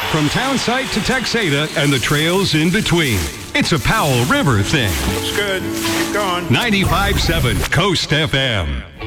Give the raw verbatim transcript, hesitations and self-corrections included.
From Townsite to Texada and the trails in between. It's a Powell River thing. Looks good. Keep going. ninety-five point seven Coast F M.